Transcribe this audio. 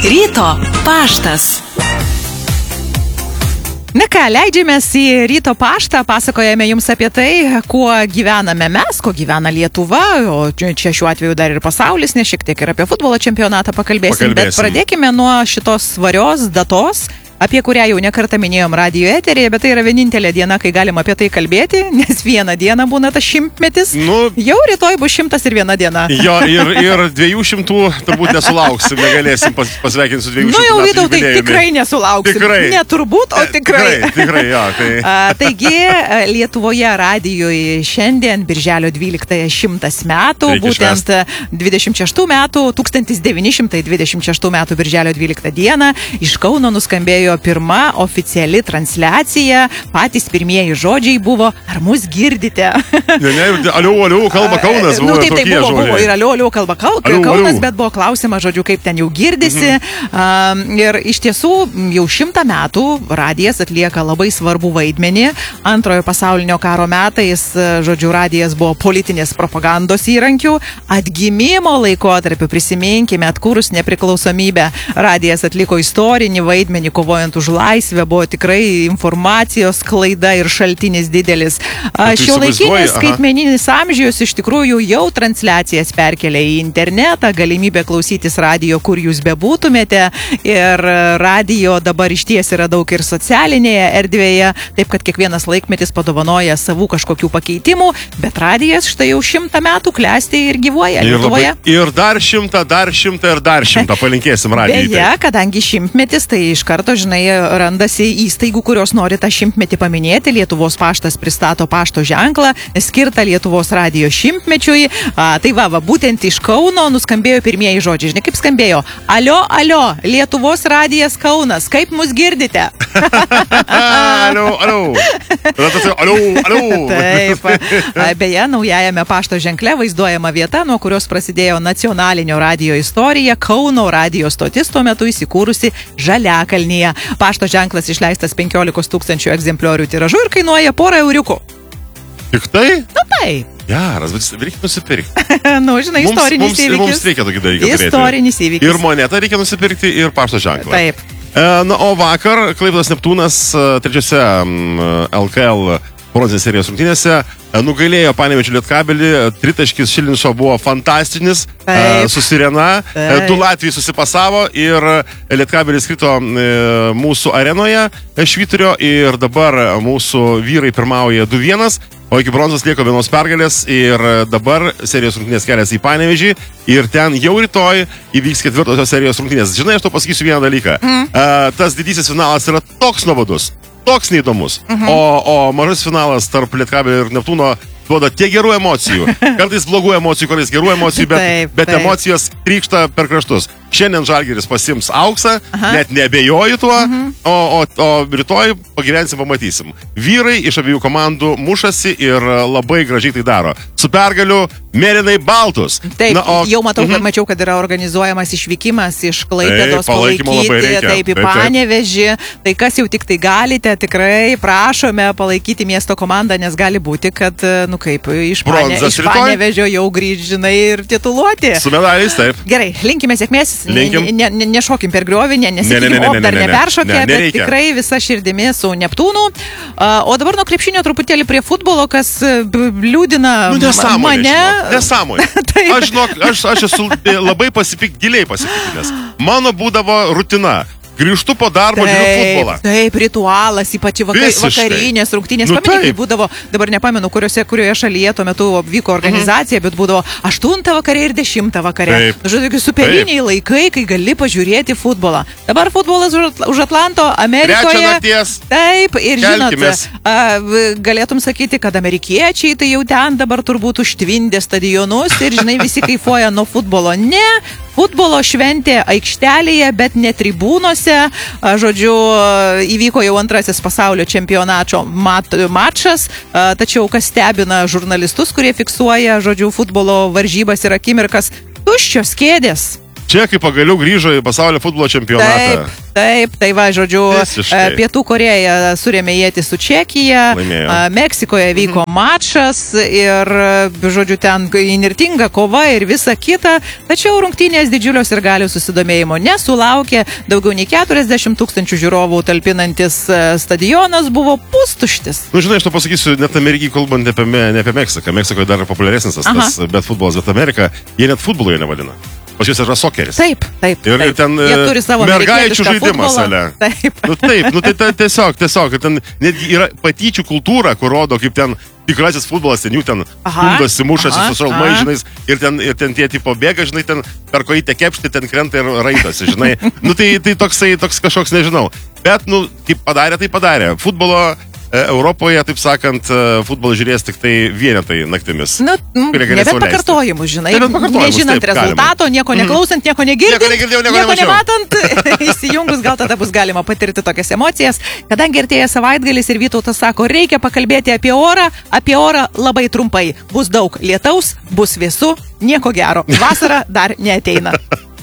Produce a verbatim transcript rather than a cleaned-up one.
Ryto paštas. Na ką, leidžiamės į Ryto paštą, pasakojame jums apie tai, kuo gyvename mes, kuo gyvena Lietuva, o čia šiuo atveju dar ir pasaulis, nes šiek tiek ir apie futbolo čempionatą pakalbėsim, pakalbėsim. Bet pradėkime nuo šitos svarios datos, apie kurią jau nekartą minėjom radijo eteryje, bet tai yra vienintelė diena, kai galim apie tai kalbėti, nes vieną dieną būna tas šimtmetis, nu, jau rytoj bus šimtas ir viena diena. Jo, ir, ir dviejų šimtų turbūt nesulauksim, negalėsim pas, pasveikinti su dviejų šimtų metų. Nu jau, Vytautai, tikrai nesulauksim. Tikrai. Ne turbūt, o tikrai. Tikrai, tikrai, jo. Tai. A, taigi, Lietuvoje radijoje šiandien, birželio dvyliktąją, šimtas metų, reikia būtent švest. dvidešimt šeštų metų, tūkstantis devyni šimtai dvidešimt šeštų metų birželio dvyliktą dieną iš Kauno nuskambėjo pirma oficiali transliacija. Patys pirmieji žodžiai buvo, ar mus girdite? Ne, ne, aliu, aliu, kalba Kaunas. Nu, taip, tai buvo, buvo ir aliu, aliu, kalba Kaunas, aliu, aliu. Bet buvo klausimas, žodžiu, kaip ten jau girdisi. Mhm. Um, ir iš tiesų, jau šimtą metų radijas atlieka labai svarbų vaidmenį. Antrojo pasaulinio karo metais, žodžiu, radijas buvo politinės propagandos įrankių. Atgimimo laikotarpiu, prisiminkime, atkūrus nepriklausomybę, radijas atliko istorinį vaidmenį, kovojant už laisvę, buvo tikrai informacijos klaida ir šaltinis didelis. Šio laikinis skaitmeninis amžius iš tikrųjų jau transliacijas perkelia į internetą, galimybė klausytis radijo, kur jūs bebūtumėte, ir radijo dabar išties yra daug ir socialinėje erdvėje, taip kad kiekvienas laikmetis padovanoja savų kažkokių pakeitimų, bet radijas štai jau šimtą metų klesti ir gyvuoja ir Lietuvoje. Labai, ir dar šimtą, dar šimtą ir dar šimtą palinkėsim radijai. Beje, kadangi šimtmetis, tai iš karto, žinai, randasi įstaigų, kurios nori tą šimtmetį paminėti. Lietuvos paštas pristato pašto ženklą, skirtą Lietuvos radijo šimtmečiui. A, tai va, va, būtent iš Kauno nuskambėjo pirmieji žodžiai. Žinai, kaip skambėjo? Alio, alio, Lietuvos radijas Kaunas, kaip mus girdite? Alio, alio. Alio, alio. Taip. Beje, naujajame pašto ženkle vaizduojama vieta, nuo kurios prasidėjo nacionalinio radijo istorija. Kauno radijo stotis tuo metu įsikūrusi Žaliakalnyje. Pašto ženklas išleistas penkiolikos tūkstančių egzempliorių tiražu ir kainuoja porą euriukų. Tik tai? Na taip. Geras, bet reikia nusipirkti. Nu, žinai, mums, istorinis mums, įvykis. Mums reikia tokį dalyką turėti. Istorinis įvykis. Ir monetą reikia nusipirkti, ir pašto ženklą. Taip. E, na, o vakar Klaipėdos Neptūnas trečiose L K L bronzinės serijos rungtynėse nugalėjo Panevėžio Lietkabelį. Tritaškis Šilinišo buvo fantastinis. Taip. Su Sirena. Taip. Du Latvijai susipasavo ir Lietkabelis krito mūsų arenoje Švyturio ir dabar mūsų vyrai pirmauja du vienas, o iki bronzos lieka vienos pergalės ir dabar serijos rungtynės keliasi į Panevėžį ir ten jau rytoj įvyks ketvirtosios serijos rungtynės. Žinai, aš to pasakysiu vieną dalyką. Mm. Tas didysis finalas yra toks nuobodus, toks neįdomus, mhm. o, o mažas finalas tarp Lietkabelio ir Neptūno duoda tiek gerų emocijų, kartais blogų emocijų, kartais gerų emocijų, bet, taip, bet taip. Emocijos trykšta per kraštus. Šiandien Žalgiris pasiims auksą, aha. net neabejoju tuo, mhm. o, o, o rytoj pagyvensim, pamatysim. Vyrai iš abiejų komandų mušasi ir labai gražiai tai daro. Su pergaliu mėlynai baltus. Taip, na, o, jau matau, mhm. kad mačiau, kad yra organizuojamas išvykimas iš Klaipėdos palaikyti, taip, į Panevėžį. Tai kas jau tik tai galite, tikrai prašome palaikyti miesto komandą, nes gali būti, kad, nu kaip, iš, Pane, iš Panevėžio jau grįž, žinai, ir tituluoti. Su medaliais, taip. Gerai, linkime sėkmės. Linkim. Ne, ne, nešokim per griovį, ne, nesakykim, ne, ne, ne, ne, dar neperšokė, ne, bet tikrai visa širdimi su Neptūnu. Uh, o dabar nuo krepšinio truputėlį prie futbolo, kas liūdina nu, nesąmonė, mane. Nesąmonė. Aš, žinok, aš, aš esu labai pasipik, giliai pasipiktinęs. Mano būdavo rutina. Grįžtu po darbo, žiūriu futbolą. Taip, ritualas, ypač vakar, vakarinės rungtynės. Nu, pameni, kai būdavo, dabar nepamenu, kuriuose, kurioje šalyje tuo metu vyko organizacija, mhm. bet būdavo aštuntą vakarė ir dešimtą vakarė. Žodžiu, superiniai taip. Laikai, kai gali pažiūrėti futbolą. Dabar futbolas už Atlanto, Amerikoje. Trečią nakties. Taip, ir žinot, galėtum sakyti, kad amerikiečiai tai jau ten dabar turbūt užtvindė stadionus ir, žinai, visi kaifuoja nuo futbolo. Ne, futbolo šventė aikštelėje, bet ne tribūnose. Žodžiu, įvyko jau antrasis pasaulio čempionato mat, mačas, tačiau kas stebina žurnalistus, kurie fiksuoja, žodžiu, futbolo varžybas ir akimirkas, tuščios kėdės. čekai pagaliau grįžo į pasaulio futbolo čempionatą. Taip, taip, tai va, žodžiu, Visiškai. Pietų Korėja surėmė ietį su Čekija, Laimėjo. Meksikoje vyko mhm. mačas ir, žodžiu, ten įnirtinga kova ir visa kita, tačiau rungtynės didžiulios ir galių susidomėjimo nesulaukė, daugiau nei keturiasdešimt tūkstančių žiūrovų talpinantis stadionas buvo pustuštis. Nu, žinai, aš to pasakysiu, net Amerikai kalbant ne apie, ne apie Meksiką. Meksikoje dar populiaresnis tas, tas bet futbolas, bet Amerika, jie net futbolo jie nevadina. Pas jūs yra sokeris. Taip, taip. Ir, ir ten mergaičių žaidimas, ale. Taip. Nu taip, nu tai ta, tiesiog, tiesiog. Ir ten netgi yra patyčių kultūra, kur rodo, kaip ten tikrasis futbolas, ten jų ten stumdosi, mušasi su šalmais, ir ten, ir ten tie tipo bėga, žinai, ten per kojytę kepšti, ten krenta ir raitosi, žinai. Nu tai, tai toksai, toks kažkoks, nežinau. Bet, nu, kaip padarė, tai padarė. Futbolo Europoje, taip sakant, futbolą žiūrės tik tai vienetai naktimis. Nu, nebet pakartojimus, žinai. Nežinant taip, rezultato, galima. Nieko neklausant, mm. nieko negirdint, nieko, negirdėjau, nieko, nieko nematant, įsijungus gal tada bus galima patirti tokias emocijas. Kadangi artėja savaitgalis ir Vytautas sako, reikia pakalbėti apie orą, apie orą labai trumpai. Bus daug lietaus, bus vėsu, nieko gero. Vasara dar neateina.